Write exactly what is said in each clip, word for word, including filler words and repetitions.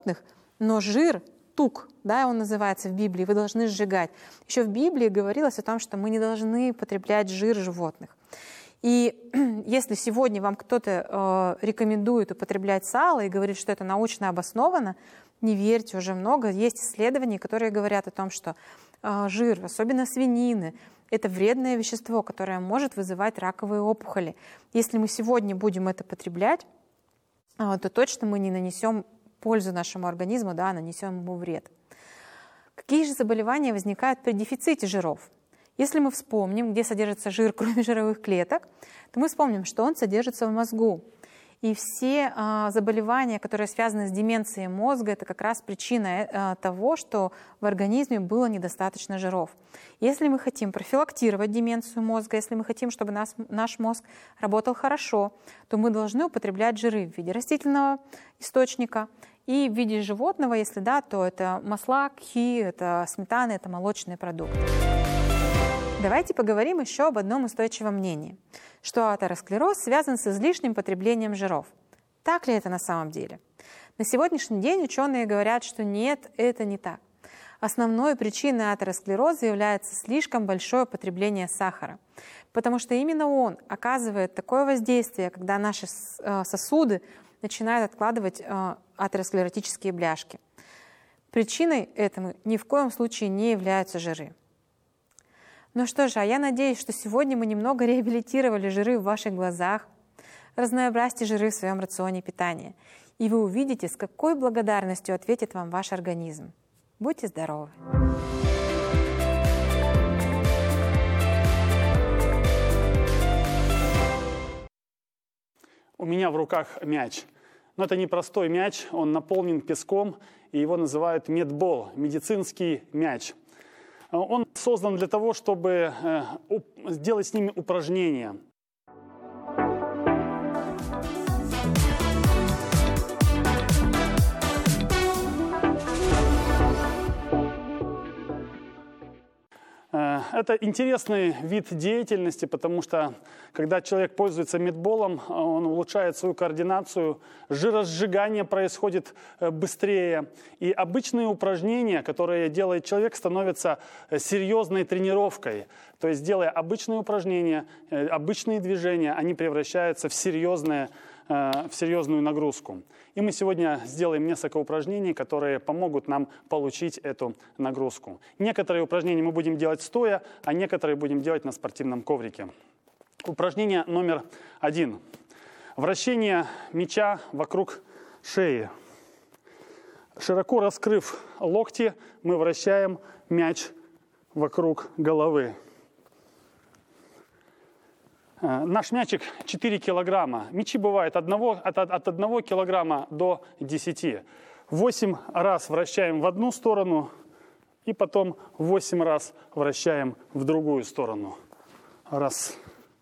но жир, тук, да, он называется в Библии, вы должны сжигать. Еще в Библии говорилось о том, что мы не должны потреблять жир животных. И если сегодня вам кто-то э, рекомендует употреблять сало и говорит, что это научно обосновано, не верьте, уже много. Есть исследования, которые говорят о том, что э, жир, особенно свинины, это вредное вещество, которое может вызывать раковые опухоли. Если мы сегодня будем это потреблять, э, то точно мы не нанесем пользу нашему организму, да, нанесем ему вред. Какие же заболевания возникают при дефиците жиров? Если мы вспомним, где содержится жир, кроме жировых клеток, то мы вспомним, что он содержится в мозгу. И все а, заболевания, которые связаны с деменцией мозга, это как раз причина а, того, что в организме было недостаточно жиров. Если мы хотим профилактировать деменцию мозга, если мы хотим, чтобы нас, наш мозг работал хорошо, то мы должны употреблять жиры в виде растительного источника и в виде животного, если да, то это масла, кхи, это сметана, это молочные продукты. Давайте поговорим еще об одном устойчивом мнении, что атеросклероз связан с излишним потреблением жиров. Так ли это на самом деле? На сегодняшний день ученые говорят, что нет, это не так. Основной причиной атеросклероза является слишком большое потребление сахара, потому что именно он оказывает такое воздействие, когда наши сосуды начинают откладывать атеросклеротические бляшки. Причиной этому ни в коем случае не являются жиры. Ну что же, а я надеюсь, что сегодня мы немного реабилитировали жиры в ваших глазах, разнообразьте жиры в своем рационе питания, и вы увидите, с какой благодарностью ответит вам ваш организм. Будьте здоровы! У меня в руках мяч. Но это не простой мяч, он наполнен песком, и его называют медбол, медицинский мяч. Он создан для того, чтобы сделать с ними упражнения. Это интересный вид деятельности, потому что, когда человек пользуется медболом, он улучшает свою координацию, жиросжигание происходит быстрее. И обычные упражнения, которые делает человек, становятся серьезной тренировкой. То есть, делая обычные упражнения, обычные движения, они превращаются в серьезное в серьезную нагрузку. И мы сегодня сделаем несколько упражнений, которые помогут нам получить эту нагрузку. Некоторые упражнения мы будем делать стоя, а некоторые будем делать на спортивном коврике. Упражнение номер один. Вращение мяча вокруг шеи. Широко раскрыв локти, мы вращаем мяч вокруг головы. Наш мячик четыре килограмма. Мячи бывают одного, от, от одного килограмма до десяти. восемь раз вращаем в одну сторону и потом восемь раз вращаем в другую сторону. Раз.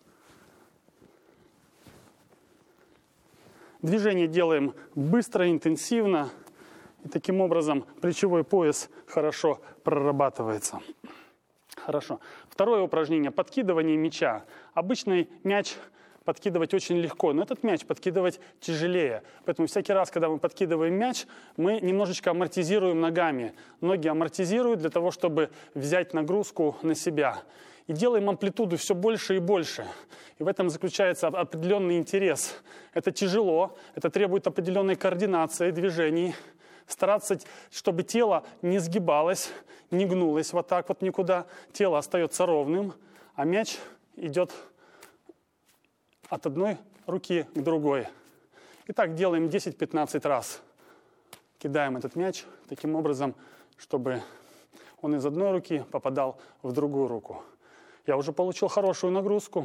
Движение делаем быстро, интенсивно. И таким образом плечевой пояс хорошо прорабатывается. Хорошо. Второе упражнение – подкидывание мяча. Обычный мяч подкидывать очень легко, но этот мяч подкидывать тяжелее. Поэтому всякий раз, когда мы подкидываем мяч, мы немножечко амортизируем ногами. Ноги амортизируют для того, чтобы взять нагрузку на себя. И делаем амплитуду все больше и больше. И в этом заключается определенный интерес. Это тяжело, это требует определенной координации движений. Стараться, чтобы тело не сгибалось, не гнулось вот так вот никуда. Тело остается ровным, а мяч идет от одной руки к другой. И так делаем десять-пятнадцать раз. Кидаем этот мяч таким образом, чтобы он из одной руки попадал в другую руку. Я уже получил хорошую нагрузку.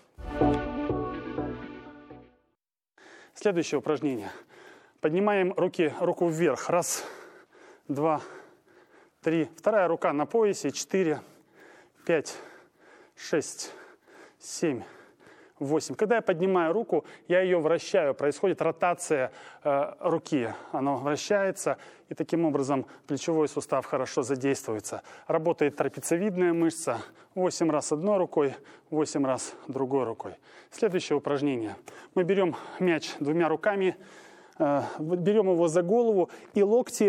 Следующее упражнение. Поднимаем руки, руку вверх. Раз, два, три. Вторая рука на поясе. Четыре, пять, шесть, семь, восемь. Когда я поднимаю руку, я ее вращаю. Происходит ротация э, руки. Она вращается, и таким образом плечевой сустав хорошо задействуется. Работает трапециевидная мышца. восемь раз одной рукой, восемь раз другой рукой. Следующее упражнение. Мы берем мяч двумя руками, берем его за голову, и локти